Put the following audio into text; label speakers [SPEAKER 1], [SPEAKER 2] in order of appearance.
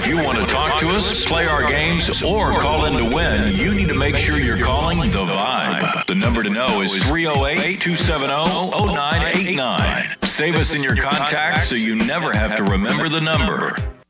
[SPEAKER 1] you want to talk to us, play our games, or call in to win, you need to make sure you're calling The Vibe. The number to know is 308-270-0989. Save us in your contacts so you never have to remember the number.